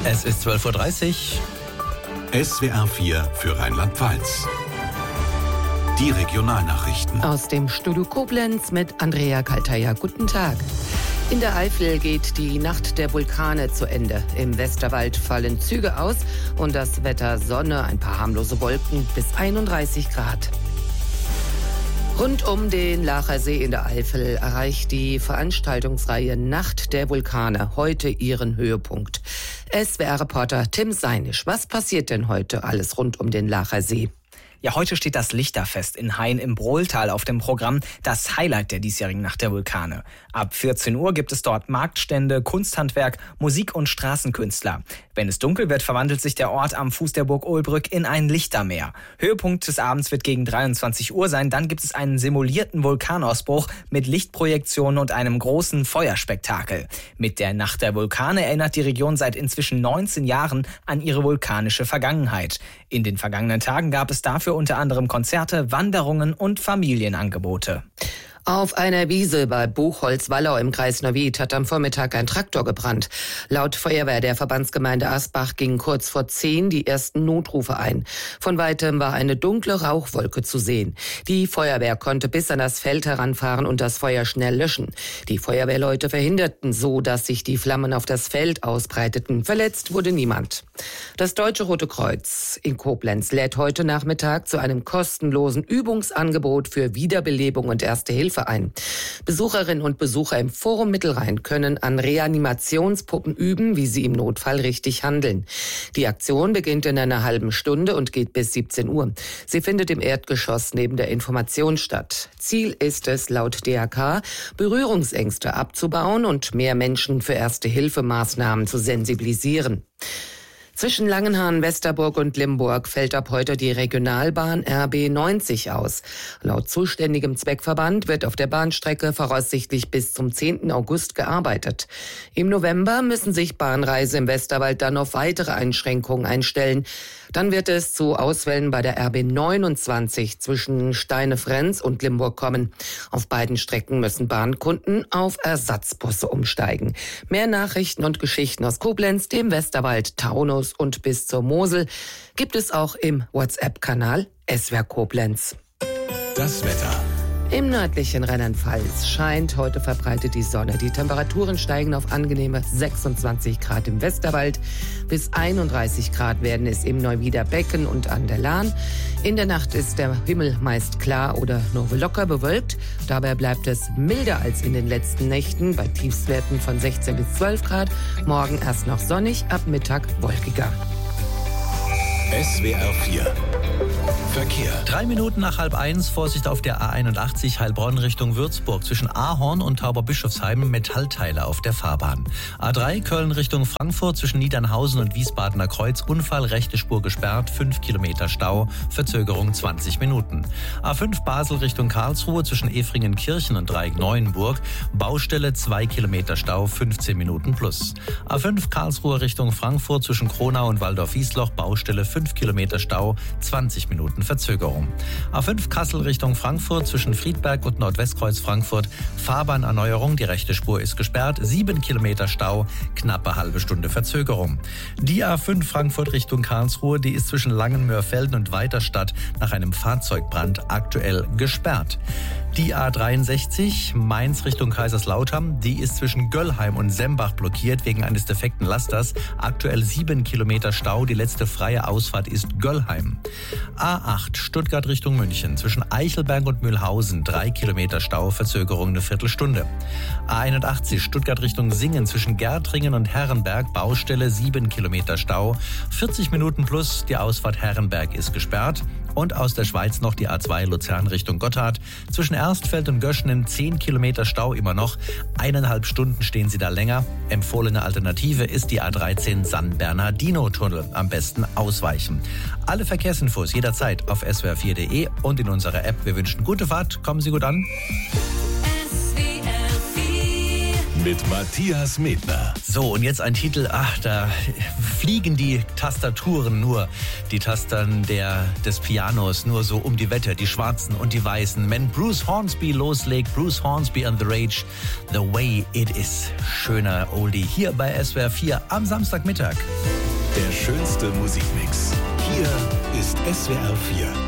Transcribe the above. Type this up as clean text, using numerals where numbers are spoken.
Es ist 12:30 Uhr. SWR 4 für Rheinland-Pfalz. Die Regionalnachrichten. Aus dem Studio Koblenz mit Andrea Kaltaya. Guten Tag. In der Eifel geht die Nacht der Vulkane zu Ende. Im Westerwald fallen Züge aus und das Wetter Sonne, ein paar harmlose Wolken bis 31 Grad. Rund um den Laacher See in der Eifel erreicht die Veranstaltungsreihe Nacht der Vulkane heute ihren Höhepunkt. SWR-Reporter Tim Seinisch, was passiert denn heute alles rund um den Laacher See? Ja, heute steht das Lichterfest in Hain im Brohltal auf dem Programm, das Highlight der diesjährigen Nacht der Vulkane. Ab 14 Uhr gibt es dort Marktstände, Kunsthandwerk, Musik und Straßenkünstler. Wenn es dunkel wird, verwandelt sich der Ort am Fuß der Burg Ohlbrück in ein Lichtermeer. Höhepunkt des Abends wird gegen 23 Uhr sein. Dann gibt es einen simulierten Vulkanausbruch mit Lichtprojektionen und einem großen Feuerspektakel. Mit der Nacht der Vulkane erinnert die Region seit inzwischen 19 Jahren an ihre vulkanische Vergangenheit. In den vergangenen Tagen gab es dafür unter anderem Konzerte, Wanderungen und Familienangebote. Auf einer Wiese bei Buchholz-Wallau im Kreis Neuwied hat am Vormittag ein Traktor gebrannt. Laut Feuerwehr der Verbandsgemeinde Asbach gingen kurz vor 10 die ersten Notrufe ein. Von weitem war eine dunkle Rauchwolke zu sehen. Die Feuerwehr konnte bis an das Feld heranfahren und das Feuer schnell löschen. Die Feuerwehrleute verhinderten so, dass sich die Flammen auf das Feld ausbreiteten. Verletzt wurde niemand. Das Deutsche Rote Kreuz in Koblenz lädt heute Nachmittag zu einem kostenlosen Übungsangebot für Wiederbelebung und Erste Hilfe ein. Besucherinnen und Besucher im Forum Mittelrhein können an Reanimationspuppen üben, wie sie im Notfall richtig handeln. Die Aktion beginnt in einer halben Stunde und geht bis 17 Uhr. Sie findet im Erdgeschoss neben der Information statt. Ziel ist es, laut DRK, Berührungsängste abzubauen und mehr Menschen für Erste-Hilfe-Maßnahmen zu sensibilisieren. Zwischen Langenhahn, Westerburg und Limburg fällt ab heute die Regionalbahn RB 90 aus. Laut zuständigem Zweckverband wird auf der Bahnstrecke voraussichtlich bis zum 10. August gearbeitet. Im November müssen sich Bahnreisen im Westerwald dann auf weitere Einschränkungen einstellen. Dann wird es zu Ausfällen bei der RB 29 zwischen Steinefrenz und Limburg kommen. Auf beiden Strecken müssen Bahnkunden auf Ersatzbusse umsteigen. Mehr Nachrichten und Geschichten aus Koblenz, dem Westerwald, Taunus und bis zur Mosel gibt es auch im WhatsApp-Kanal SWR Koblenz. Das Wetter. Im nördlichen Rheinland-Pfalz scheint heute verbreitet die Sonne. Die Temperaturen steigen auf angenehme 26 Grad im Westerwald. Bis 31 Grad werden es im Neuwieder Becken und an der Lahn. In der Nacht ist der Himmel meist klar oder nur locker bewölkt. Dabei bleibt es milder als in den letzten Nächten bei Tiefstwerten von 16 bis 12 Grad. Morgen erst noch sonnig, ab Mittag wolkiger. SWR 4 Verkehr. 3 Minuten nach 12:30, Vorsicht auf der A81 Heilbronn Richtung Würzburg. Zwischen Ahorn und Tauberbischofsheim Metallteile auf der Fahrbahn. A3 Köln Richtung Frankfurt zwischen Niedernhausen und Wiesbadener Kreuz. Unfall, rechte Spur gesperrt, 5 Kilometer Stau, Verzögerung 20 Minuten. A5 Basel Richtung Karlsruhe zwischen Efringenkirchen und Dreieck-Neuenburg. Baustelle, 2 Kilometer Stau, 15 Minuten plus. A5 Karlsruhe Richtung Frankfurt zwischen Kronau und Waldorf-Wiesloch. Baustelle, 5 Kilometer Stau, 20 Minuten Verzögerung. A5 Kassel Richtung Frankfurt zwischen Friedberg und Nordwestkreuz Frankfurt. Fahrbahnerneuerung, die rechte Spur ist gesperrt, 7 Kilometer Stau, knappe halbe Stunde Verzögerung. Die A5 Frankfurt Richtung Karlsruhe, die ist zwischen Langenmörfelden und Weiterstadt nach einem Fahrzeugbrand aktuell gesperrt. Die A63 Mainz Richtung Kaiserslautern, die ist zwischen Göllheim und Sembach blockiert wegen eines defekten Lasters. Aktuell 7 Kilometer Stau, die letzte freie Ausfahrt ist Göllheim. A8 Stuttgart Richtung München zwischen Eichelberg und Mühlhausen, 3 Kilometer Stau, Verzögerung eine Viertelstunde. A81 Stuttgart Richtung Singen zwischen Gärtringen und Herrenberg, Baustelle, 7 Kilometer Stau, 40 Minuten plus, die Ausfahrt Herrenberg ist gesperrt. Und aus der Schweiz noch die A2 Luzern Richtung Gotthard. Zwischen Erstfeld und Göschenen 10 Kilometer Stau immer noch. 1,5 Stunden stehen Sie da länger. Empfohlene Alternative ist die A13 San Bernardino-Tunnel. Am besten ausweichen. Alle Verkehrsinfos jederzeit auf swr4.de und in unserer App. Wir wünschen gute Fahrt. Kommen Sie gut an. Mit Matthias Medner. So, und jetzt ein Titel, da fliegen die Tastaturen nur, die Tastern des Pianos nur so um die Wette, die Schwarzen und die Weißen. Wenn Bruce Hornsby loslegt, Bruce Hornsby and the Rage, The Way It Is. Schöner Oldie hier bei SWR 4 am Samstagmittag. Der schönste Musikmix. Hier ist SWR 4.